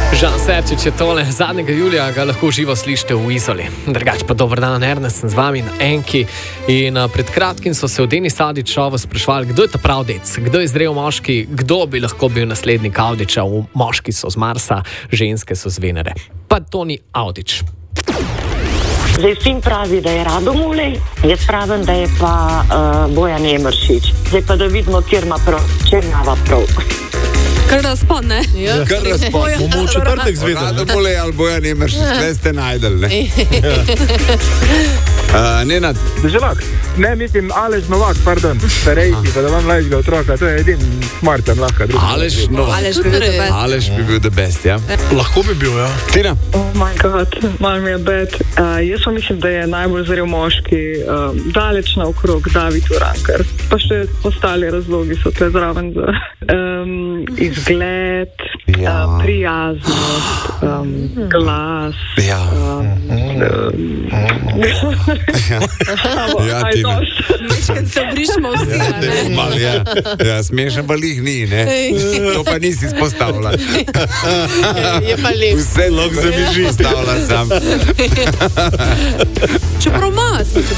Žan Serčič je tole, 2. julija ga lahko živo slišite v Izoli. Drugač pa dober dan, Ernest, sem z vami na Enki. In pred kratkim so se v Deni Sadič šovu sprašvali, kdo je ta prav dec, kdo je zrel moški, kdo bi lahko bil naslednik Avdića. Moški so z Marsa, ženske so z Venere. Pa to ni Avdić. Zdaj sin pravi, da je Radomulej, jaz pravim, da je pa Bojan Emeršič. Zdaj pa da vidimo, kjer ima prav, če ima prav. Kar razpon, ne? Ja. Kar razpon. Bomo v četrtek zvedeli. Radomulej ali Bojan Emeršič, tukaj ste najdel, ne? Nenad. Deželak. Ne, mislim, Aleš Novak, pardon. Starejši, pa da vam mlajšega otroka. To je edin smarten, lahko. Aleš Novak. Aleš bi bil the best, ja? Lahko bi bil, ja. Tina? Oh my god, malo mi je bed. Jaz pa mislim, da je najbolj zrel moški daleč naokrog David Urankar. Pa še ostali razlogi so tle zraven za izgled, prijaznost, glas. Ja. Ja, Tina. Večkrat se obrišmo vsi, ne? Ja, smešen pa lih ni, ne? To pa nisi izpostavila. Je pa lep. Vse lahko zamiži. Izpostavila sam. Čeprav ima,